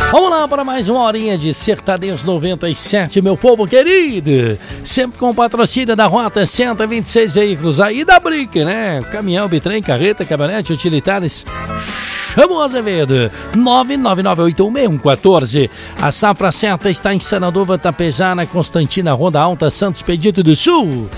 Vamos lá para mais uma horinha de Sertanejos 97, meu povo querido. Sempre com o patrocínio da Rota 126 Veículos aí da Brick, né? Caminhão, bitrem, carreta, caminhonete, utilitários. Chama o Azevedo, 999816114. A safra certa está em Sananduva, Tapejara, Constantina, Ronda Alta, Santos, Pedito do Sul.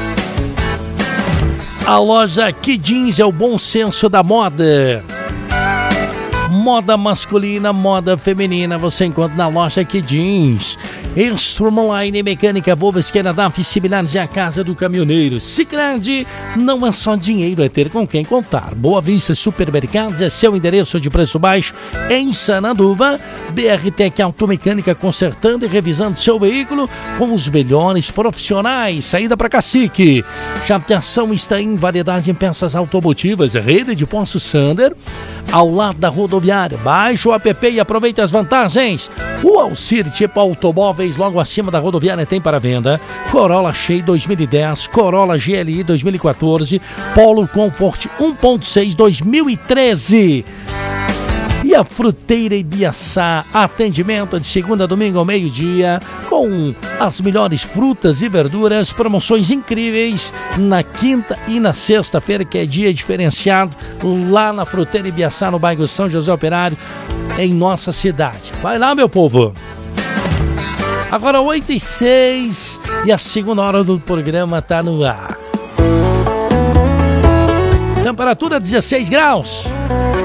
A loja Que Jeans é o bom senso da moda. Moda masculina, moda feminina, você encontra na loja Que Jeans. Instrumoline, mecânica, Volvo, esquerda, DAF, similares e a casa do caminhoneiro. Sicredi, não é só dinheiro, é ter com quem contar. Boa Vista Supermercados é seu endereço de preço baixo em Sananduva. BRTEC Automecânica, consertando e revisando seu veículo com os melhores profissionais. Saída para Cacique. Chapeação está em variedade em peças automotivas. Rede de Poço Sander, ao lado da rodoviária. Baixe o app e aproveite as vantagens. O Alcir Tipo Automóveis, logo acima da rodoviária, tem para venda Corolla Cheio 2010, Corolla GLI 2014, Polo Comfort 1.6 2013. E a Fruteira Ibiaçá, atendimento de segunda a domingo ao meio-dia, com as melhores frutas e verduras, promoções incríveis na quinta e na sexta-feira, que é dia diferenciado, lá na Fruteira Ibiaçá, no bairro São José Operário, em nossa cidade. Vai lá, meu povo! Agora 8h06 e a segunda hora do programa está no ar. Temperatura 16 graus.